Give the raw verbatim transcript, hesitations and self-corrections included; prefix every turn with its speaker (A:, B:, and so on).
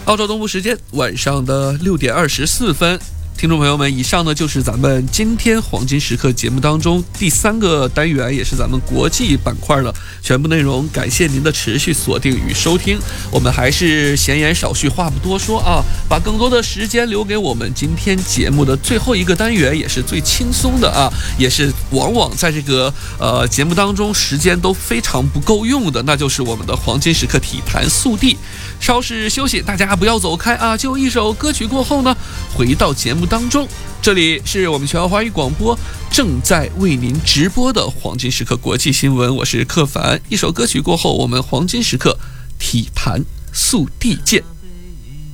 A: 澳洲东部时间晚上的六点二十四分。听众朋友们，以上呢就是咱们今天黄金时刻节目当中第三个单元，也是咱们国际板块的全部内容。感谢您的持续锁定与收听，我们还是闲言少叙，话不多说啊，把更多的时间留给我们今天节目的最后一个单元，也是最轻松的啊，也是往往在这个呃节目当中时间都非常不够用的，那就是我们的黄金时刻体坛速递。稍事休息，大家不要走开啊！就一首歌曲过后呢，回到节目当中。这里是我们全华语广播正在为您直播的黄金时刻国际新闻，我是克凡。一首歌曲过后，我们黄金时刻体坛速递见。